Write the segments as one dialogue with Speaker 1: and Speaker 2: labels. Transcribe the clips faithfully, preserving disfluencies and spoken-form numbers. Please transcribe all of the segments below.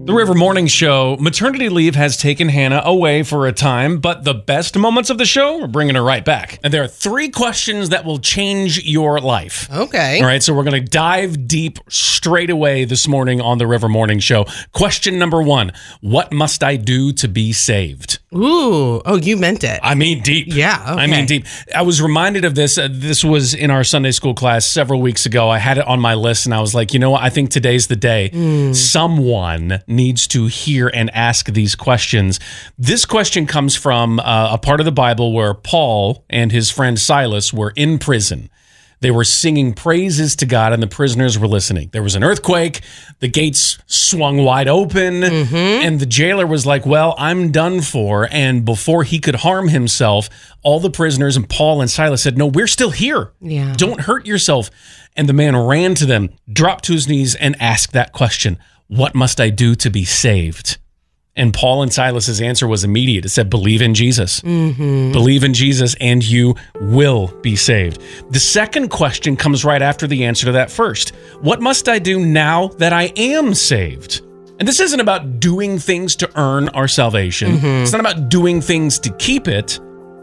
Speaker 1: The River Morning Show, maternity leave has taken Hannah away for a time, but the best moments of the show are bringing her right back. And there are three questions that will change your life.
Speaker 2: Okay.
Speaker 1: All right, so we're going to dive deep straight away this morning on the River Morning Show. Question number one, what must I do to be saved?
Speaker 2: Ooh, oh, you meant it.
Speaker 1: I mean deep.
Speaker 2: Yeah, okay.
Speaker 1: I mean deep. I was reminded of this. Uh, this was in our Sunday school class several weeks ago. I had it on my list, and I was like, you know what? I think today's the day. Mm. Someone needs to hear and ask these questions. This question comes from uh, a part of the Bible where Paul and his friend Silas were in prison. They were singing praises to God, and the prisoners were listening. There was an earthquake. The gates swung wide open, mm-hmm. and the jailer was like, well, I'm done for. And before he could harm himself, all the prisoners and Paul and Silas said, no, we're still here.
Speaker 2: Yeah.
Speaker 1: Don't hurt yourself. And the man ran to them, dropped to his knees, and asked that question, what must I do to be saved? And Paul and Silas's answer was immediate. It said, believe in Jesus. Mm-hmm. Believe in Jesus and you will be saved. The second question comes right after the answer to that first. What must I do now that I am saved? And this isn't about doing things to earn our salvation. Mm-hmm. It's not about doing things to keep it.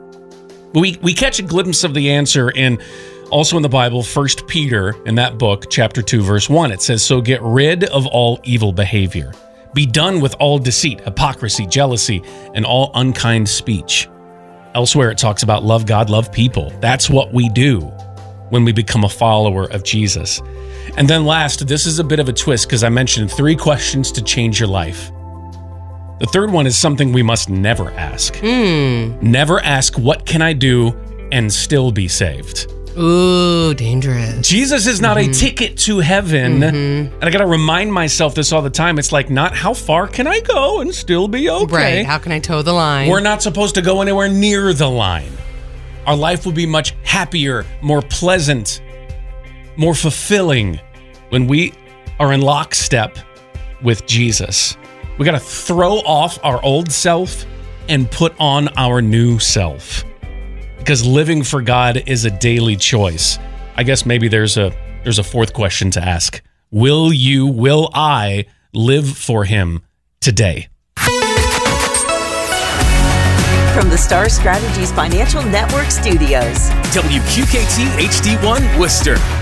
Speaker 1: But we, we catch a glimpse of the answer in also in the Bible, First Peter, in that book, chapter two, verse one. It says, so get rid of all evil behavior. Be done with all deceit, hypocrisy, jealousy, and all unkind speech. Elsewhere, it talks about love God, love people. That's what we do when we become a follower of Jesus. And then last, this is a bit of a twist because I mentioned three questions to change your life. The third one is something we must never ask. Mm. Never ask, what can I do and still be saved?
Speaker 2: Ooh, dangerous.
Speaker 1: Jesus is not mm-hmm. a ticket to heaven. Mm-hmm. And I got to remind myself this all the time. It's like, not how far can I go and still be okay?
Speaker 2: Right. How can I toe the line?
Speaker 1: We're not supposed to go anywhere near the line. Our life will be much happier, more pleasant, more fulfilling when we are in lockstep with Jesus. We got to throw off our old self and put on our new self. Because living for God is a daily choice. I guess maybe there's a there's a fourth question to ask. Will you, will I live for him today?
Speaker 3: From the Star Strategies Financial Network Studios.
Speaker 4: W Q K T H D one Worcester.